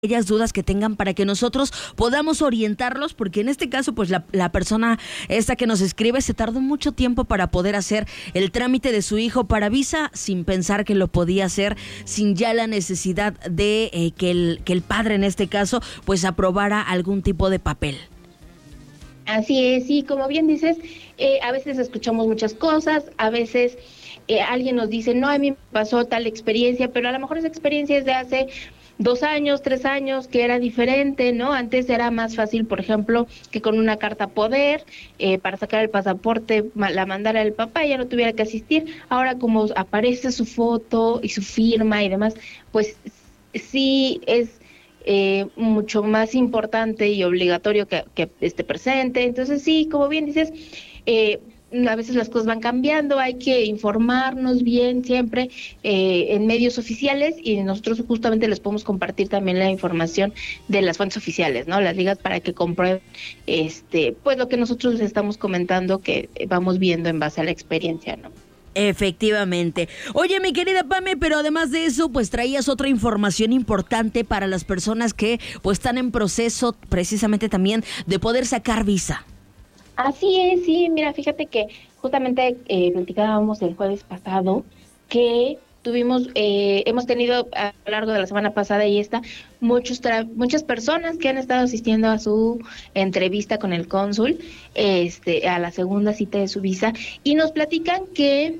aquellas dudas que tengan para que nosotros podamos orientarlos, porque en este caso pues la persona esta que nos escribe se tardó mucho tiempo para poder hacer el trámite de su hijo para visa sin pensar que lo podía hacer, sin ya la necesidad de que el padre en este caso pues aprobara algún tipo de papel. Así es, sí, como bien dices, a veces escuchamos muchas cosas, a veces alguien nos dice, no, a mí me pasó tal experiencia, pero a lo mejor esa experiencia es de hace 2 años, 3 años, que era diferente, ¿no? Antes era más fácil, por ejemplo, que con una carta poder, para sacar el pasaporte, la mandara el papá y ya no tuviera que asistir. Ahora como aparece su foto y su firma y demás, pues sí es mucho más importante y obligatorio que esté presente. Entonces sí, como bien dices, a veces las cosas van cambiando, hay que informarnos bien siempre en medios oficiales, y nosotros justamente les podemos compartir también la información de las fuentes oficiales, ¿no? Las ligas, para que comprueben pues lo que nosotros les estamos comentando, que vamos viendo en base a la experiencia, ¿no? Efectivamente. Oye, mi querida Pame, pero además de eso, pues traías otra información importante para las personas que pues están en proceso precisamente también de poder sacar visa. Así es, sí, mira, fíjate que justamente platicábamos el jueves pasado que hemos tenido a lo largo de la semana pasada y muchas personas que han estado asistiendo a su entrevista con el cónsul, a la segunda cita de su visa, y nos platican que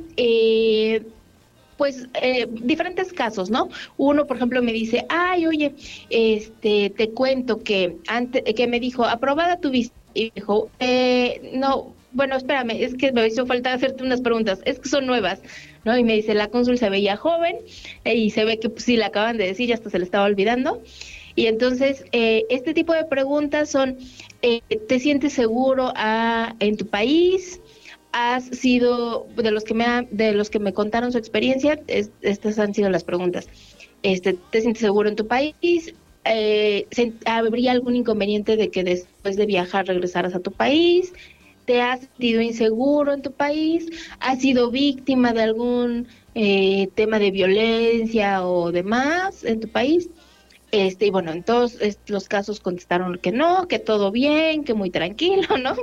diferentes casos, ¿no? Uno, por ejemplo, me dice, ay, oye, te cuento que que me dijo, aprobada tu visa, y dijo, no, bueno, espérame, es que me hizo falta hacerte unas preguntas, es que son nuevas, ¿no? Y me dice, la cónsul se veía joven, y se ve que pues, sí, le acaban de decir, ya hasta se le estaba olvidando. Y entonces, este tipo de preguntas son, ¿te sientes seguro en tu país? ¿Has sido de los que me contaron su experiencia? Estas han sido las preguntas. ¿Te sientes seguro en tu país? ¿Habría algún inconveniente de que después de viajar regresaras a tu país? ¿Te has sentido inseguro en tu país? ¿Has sido víctima de algún tema de violencia o demás en tu país? Y bueno, en todos los casos contestaron que no, que todo bien, que muy tranquilo, ¿no?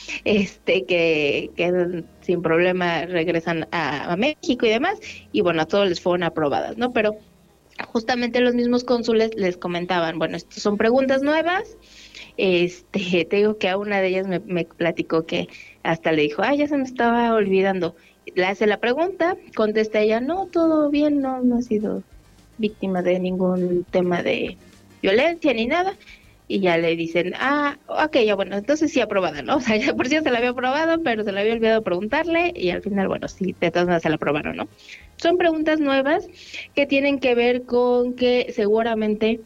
Que sin problema regresan a México y demás, y bueno, a todos les fueron aprobadas, ¿no? Pero justamente los mismos cónsules les comentaban, bueno, estas son preguntas nuevas. Te digo que a una de ellas me platicó que hasta le dijo, ay, ya se me estaba olvidando. Le hace la pregunta, contesta ella, no, todo bien, no ha sido víctima de ningún tema de violencia ni nada. Y ya le dicen, ok, ya bueno, entonces sí aprobada, ¿no? O sea, ya por sí se la había aprobado, pero se le había olvidado preguntarle, y al final, bueno, sí, de todas maneras se la aprobaron, ¿no? Son preguntas nuevas que tienen que ver con que seguramente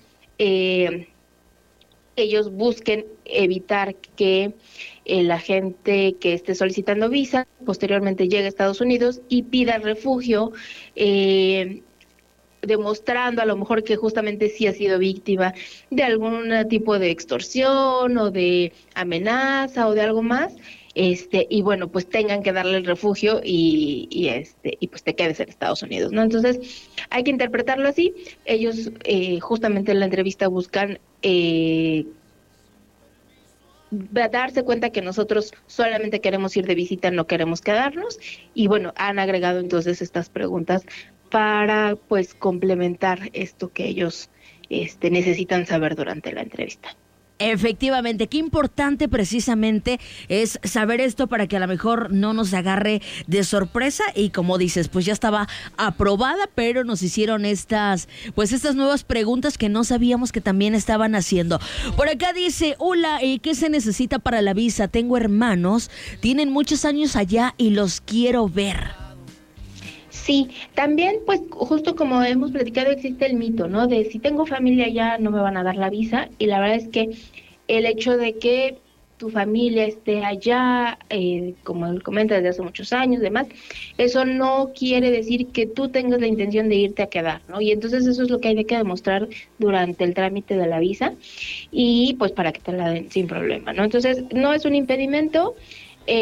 ellos busquen evitar que la gente que esté solicitando visa posteriormente llegue a Estados Unidos y pida refugio, demostrando a lo mejor que justamente sí ha sido víctima de algún tipo de extorsión o de amenaza o de algo más, y bueno, pues tengan que darle el refugio y pues te quedes en Estados Unidos, ¿no? Entonces, hay que interpretarlo así. Ellos justamente en la entrevista buscan darse cuenta que nosotros solamente queremos ir de visita, no queremos quedarnos, y bueno, han agregado entonces estas preguntas para pues complementar esto que ellos necesitan saber durante la entrevista. Efectivamente, qué importante precisamente es saber esto para que a lo mejor no nos agarre de sorpresa, y como dices, pues ya estaba aprobada, pero nos hicieron estas nuevas preguntas que no sabíamos que también estaban haciendo. Por acá dice, hola, ¿qué se necesita para la visa? Tengo hermanos, tienen muchos años allá y los quiero ver. Sí, también pues justo como hemos platicado existe el mito, ¿no? De si tengo familia allá no me van a dar la visa, y la verdad es que el hecho de que tu familia esté allá, como él comenta, desde hace muchos años, demás, eso no quiere decir que tú tengas la intención de irte a quedar, ¿no? Y entonces eso es lo que hay que demostrar durante el trámite de la visa, y pues para que te la den sin problema, ¿no? Entonces no es un impedimento.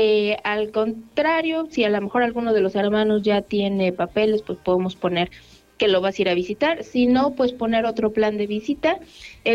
Al contrario, si a lo mejor alguno de los hermanos ya tiene papeles, pues podemos poner que lo vas a ir a visitar. Si no, pues poner otro plan de visita.